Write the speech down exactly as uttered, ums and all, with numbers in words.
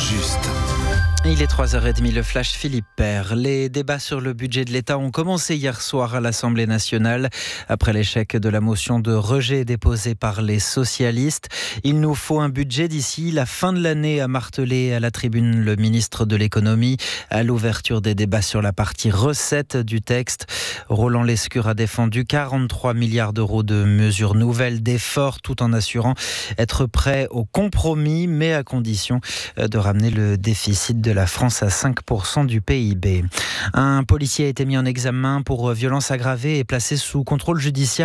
juste. Il est trois heures trente, le flash Philippe Père. Les débats sur le budget de l'État ont commencé hier soir à l'Assemblée nationale. Après l'échec de la motion de rejet déposée par les socialistes, il nous faut un budget d'ici la fin de l'année, a martelé à la tribune le ministre de l'économie à l'ouverture des débats sur la partie recettes du texte. Roland Lescure a défendu quarante-trois milliards d'euros de mesures nouvelles, d'efforts, tout en assurant être prêt au compromis, mais à condition de ramener le déficit de la France à cinq pour cent du P I B. Un policier a été mis en examen pour violence aggravée et placé sous contrôle judiciaire